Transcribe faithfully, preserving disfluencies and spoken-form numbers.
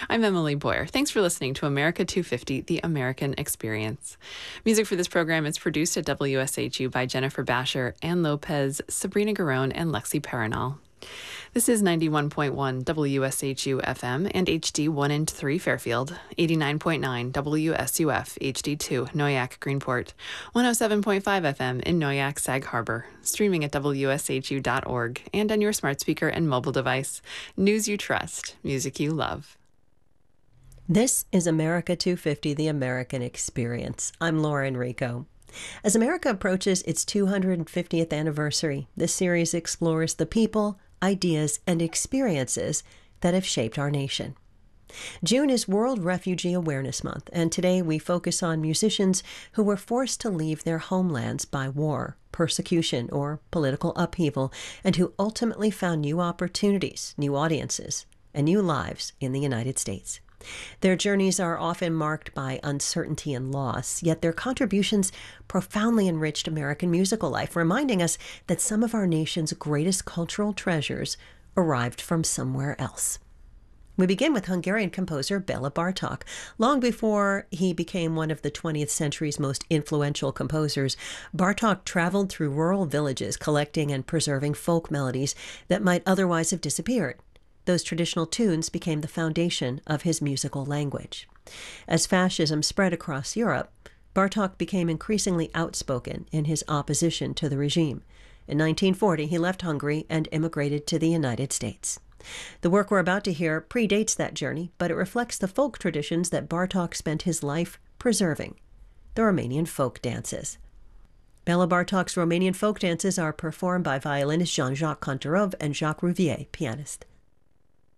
I'm Emily Boyer. Thanks for listening to America two fifty, The American Experience. Music for this program is produced at W S H U by Jennifer Basher, Ann Lopez, Sabrina Garone, and Lexi Paranal. This is ninety-one point one W S H U F M and H D one and three Fairfield, eighty-nine point nine W S U F H D two Noyak Greenport, one oh seven point five F M in Noyak Sag Harbor, streaming at W S H U dot org and on your smart speaker and mobile device. News you trust, music you love. This is America two fifty, The American Experience. I'm Laura Enrico. As America approaches its two hundred fiftieth anniversary, this series explores the people, ideas, and experiences that have shaped our nation. June is World Refugee Awareness Month, and today we focus on musicians who were forced to leave their homelands by war, persecution, or political upheaval, and who ultimately found new opportunities, new audiences, and new lives in the United States. Their journeys are often marked by uncertainty and loss, yet their contributions profoundly enriched American musical life, reminding us that some of our nation's greatest cultural treasures arrived from somewhere else. We begin with Hungarian composer Bela Bartók. Long before he became one of the twentieth century's most influential composers, Bartók traveled through rural villages collecting and preserving folk melodies that might otherwise have disappeared. Those traditional tunes became the foundation of his musical language. As fascism spread across Europe, Bartók became increasingly outspoken in his opposition to the regime. In nineteen forty, he left Hungary and immigrated to the United States. The work we're about to hear predates that journey, but it reflects the folk traditions that Bartók spent his life preserving, the Romanian folk dances. Bela Bartók's Romanian folk dances are performed by violinist Jean-Jacques Kantarov and Jacques Rouvier, pianist.